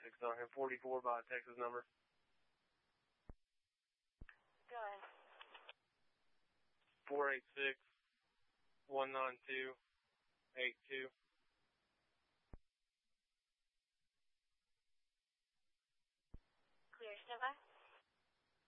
Texas on him. 44 by Texas number. Go ahead. 486-192-82. Clear, stand by.